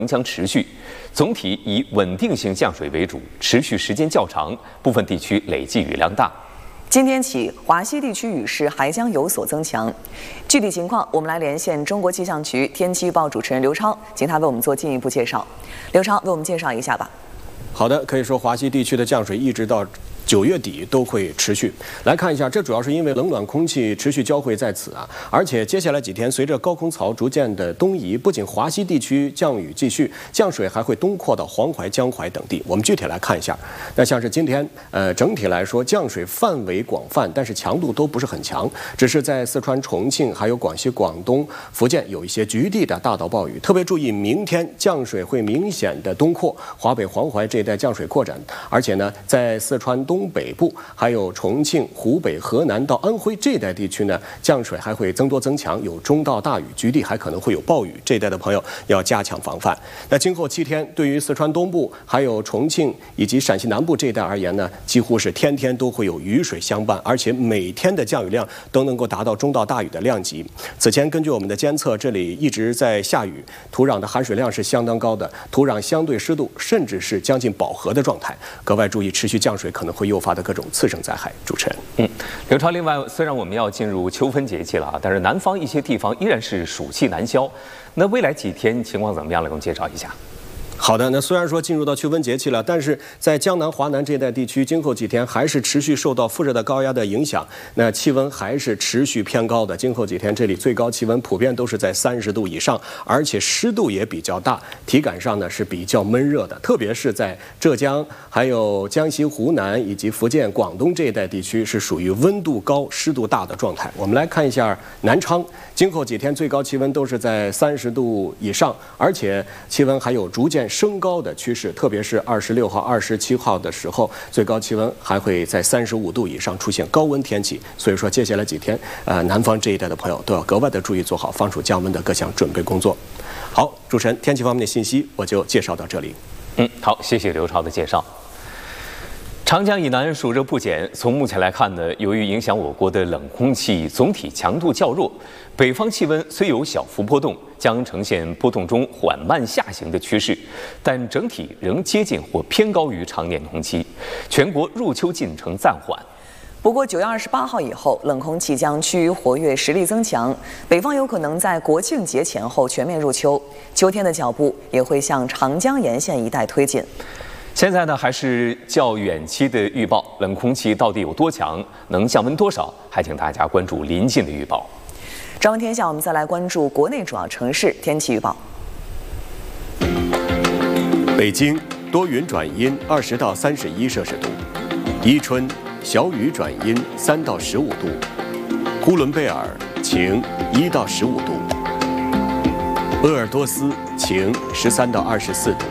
将持续，总体以稳定性降水为主，持续时间较长，部分地区累计雨量大。 今天起，华西地区雨势还将有所增强。具体情况，我们来连线中国气象局天气预报主持人刘超，请他为我们做进一步介绍。刘超，为我们介绍一下吧。 好的，可以说华西地区的降水一直到9月底都会持续。来看一下，这主要是因为冷暖空气持续交汇在此啊，而且接下来几天随着高空槽逐渐的东移，不仅华西地区降雨继续，降水还会东扩到黄淮、江淮等地。我们具体来看一下，那像是今天，整体来说降水范围广泛，但是强度都不是很强，只是在四川、重庆还有广西、广东、福建有一些局地的大到暴雨。特别注意，明天降水会明显的东扩，华北、黄淮这一带降水扩展，而且呢，在四川东北部还有重庆、湖北、河南到安徽这一带地区呢，降水还会增多增强，有中到大雨，局地还可能会有暴雨。这一带的朋友要加强防范。那今后7天，对于四川东部、还有重庆以及陕西南部这一带而言呢，几乎是天天都会有雨水相伴，而且每天的降雨量都能够达到中到大雨的量级。此前根据我们的监测，这里一直在下雨，土壤的含水量是相当高的，土壤相对湿度甚至是将近饱和的状态。格外注意，持续降水可能会诱发的各种次生灾害。主持人， 刘超，另外，虽然我们要进入秋分节气了啊，但是南方一些地方依然是暑气难消。那未来几天情况怎么样？来给我们介绍一下。 好的，那虽然说进入到秋分节气了，但是在江南、华南这一带地区，今后几天还是持续受到副热带高压的影响，那气温还是持续偏高的。今后几天这里最高气温普遍都是在30度以上，而且湿度也比较大，体感上呢是比较闷热的。特别是在浙江、还有江西、湖南以及福建、广东这一带地区，是属于温度高、湿度大的状态。我们来看一下南昌，今后几天最高气温都是在30度以上，而且气温还有逐渐升高的趋势，特别是26号、27号的时候，最高气温还会在35度以上出现高温天气。所以说，接下来几天，南方这一带的朋友都要格外的注意，做好防暑降温的各项准备工作。好，主持人，天气方面的信息我就介绍到这里。 好，谢谢刘超的介绍。长江以南暑热不减，从目前来看呢，由于影响我国的冷空气总体强度较弱，北方气温虽有小幅波动，将呈现波动中缓慢下行的趋势，但整体仍接近或偏高于常年同期，全国入秋进程暂缓。 不过9月28号以后，冷空气将趋于活跃，实力增强，北方有可能在国庆节前后全面入秋，秋天的脚步也会向长江沿线一带推进。 现在呢，还是较远期的预报，冷空气到底有多强，能降温多少，还请大家关注临近的预报。 朝闻天下，我们再来关注国内主要城市天气预报。 北京多云转阴，20到31摄氏度；伊春小雨转阴，3到15度；呼伦贝尔晴，1到15度；鄂尔多斯晴，13到24度；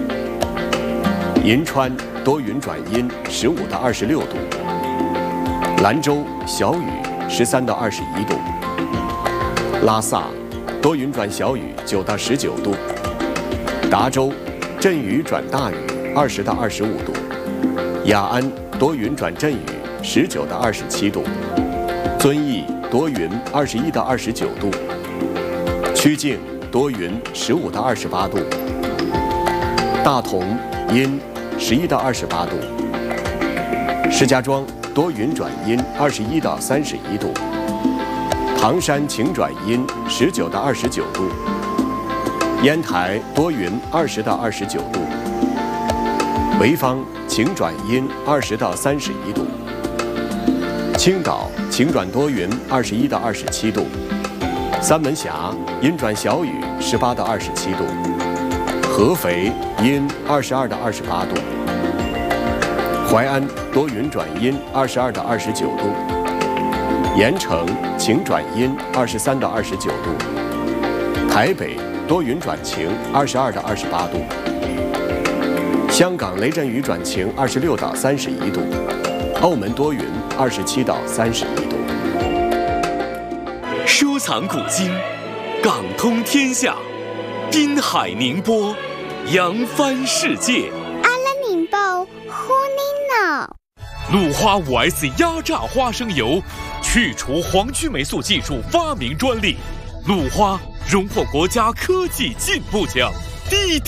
银川多云转阴，15到26度；兰州小雨，13到21度；拉萨多云转小雨，9到19度；达州阵雨转大雨，20到25度；雅安多云转阵雨，19到27度；遵义多云，21到29度；曲靖多云，15到28度；大同阴，11到28度；石家庄多云转阴，21到31度；唐山晴转阴，19到29度；烟台多云，20到29度；潍坊晴转阴，20到31度；青岛晴转多云，21到27度；三门峡阴转小雨，18到27度；合肥阴，22到28度；淮安多云转阴，22到29度；盐城晴转阴，23到29度；台北多云转晴，22到28度；香港雷阵雨转晴，26到31度；澳门多云，27到31度。 收藏古今，港通天下，滨海宁波，扬帆世界。 阿拉宁报呼您呢。 鲁花5S 压榨花生油，去除黄曲霉素技术发明专利，鲁花荣获国家科技进步奖。 地